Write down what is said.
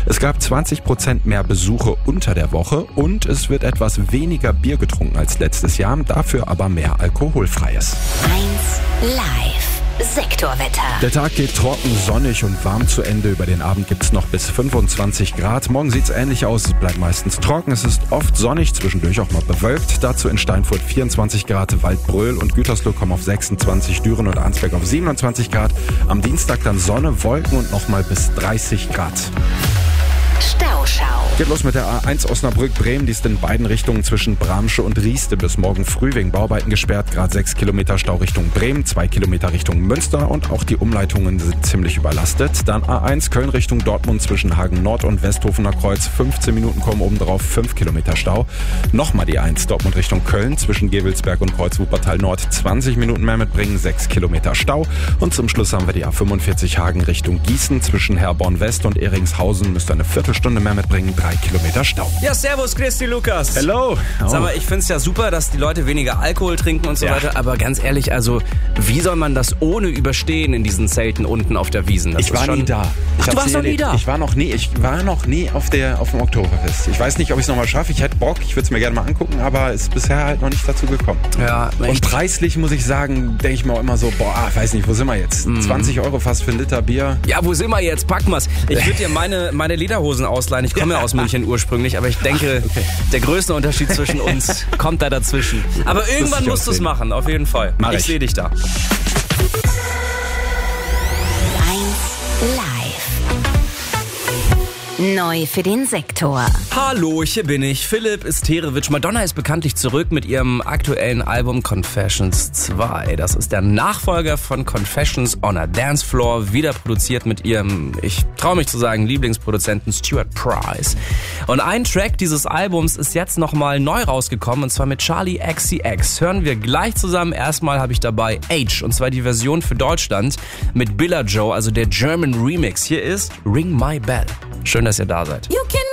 Es gab 20% mehr Besuche unter der Woche und es wird etwas weniger Bier getrunken als letztes Jahr, dafür aber mehr alkoholfreies. 1 Live Sektorwetter. Der Tag geht trocken, sonnig und warm zu Ende. Über den Abend gibt's noch bis 25 Grad. Morgen sieht's ähnlich aus. Es bleibt meistens trocken. Es ist oft sonnig, zwischendurch auch mal bewölkt. Dazu in Steinfurt 24 Grad, Waldbröl und Gütersloh kommen auf 26, Düren und Arnsberg auf 27 Grad. Am Dienstag dann Sonne, Wolken und nochmal bis 30 Grad. Stauschau. Geht los mit der A1 Osnabrück-Bremen. Die ist in beiden Richtungen zwischen Bramsche und Rieste bis morgen früh wegen Bauarbeiten gesperrt. Gerade 6 Kilometer Stau Richtung Bremen, 2 Kilometer Richtung Münster und auch die Umleitungen sind ziemlich überlastet. Dann A1 Köln Richtung Dortmund zwischen Hagen Nord und Westhofener Kreuz. 15 Minuten kommen obendrauf, 5 Kilometer Stau. Nochmal die A1 Dortmund Richtung Köln zwischen Gewelsberg und Kreuz Wuppertal Nord. 20 Minuten mehr mitbringen, 6 Kilometer Stau. Und zum Schluss haben wir die A45 Hagen Richtung Gießen zwischen Herborn West und Eringshausen. Müsst ihr eine Viertelstunde mehr mitbringen, 3 Kilometer Stau. Ja, servus, Christi Lukas. Hello. Sag mal, ich find's ja super, dass die Leute weniger Alkohol trinken und so weiter, aber ganz ehrlich, also wie soll man das ohne überstehen in diesen Zelten unten auf der Wiesn? Ich war nie da. Du warst noch nie da? Ich war noch nie auf dem Oktoberfest. Ich weiß nicht, ob ich es nochmal schaffe. Ich hätte Bock, ich würde es mir gerne mal angucken, aber ist bisher halt noch nicht dazu gekommen. Ja, echt. Und preislich muss ich sagen, denke ich mir auch immer so, weiß nicht, wo sind wir jetzt? 20 Euro fast für einen Liter Bier. Ja, wo sind wir jetzt? Packen wir's. Ich würde dir meine Lederhosen ausleihen. Ich komme ja aus München ursprünglich, aber ich denke, der größte Unterschied zwischen uns kommt da dazwischen. Aber irgendwann musst du es machen, auf jeden Fall. Ich sehe dich da. 1 Live. Neu für den Sektor. Hallo, hier bin ich, Philipp Isterewitsch. Madonna ist bekanntlich zurück mit ihrem aktuellen Album Confessions 2. Das ist der Nachfolger von Confessions on a Dance Floor, wieder produziert mit ihrem, ich traue mich zu sagen, Lieblingsproduzenten Stuart Price. Und ein Track dieses Albums ist jetzt nochmal neu rausgekommen, und zwar mit Charli XCX. Hören wir gleich zusammen. Erstmal habe ich dabei Age, und zwar die Version für Deutschland mit Billa Joe, also der German Remix. Hier ist Ring My Bell. Schön, dass ihr da seid. You can